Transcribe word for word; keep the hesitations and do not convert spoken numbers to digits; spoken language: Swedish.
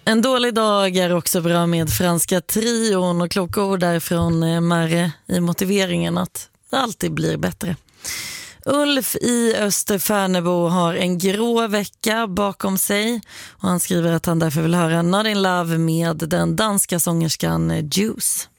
En dålig dag är också bra med franska trion och kloka ord därifrån Marre i motiveringen att det alltid blir bättre. Ulf i Österfärnebo har en grå vecka bakom sig och han skriver att han därför vill höra Not in Love med den danska sångerskan Juice.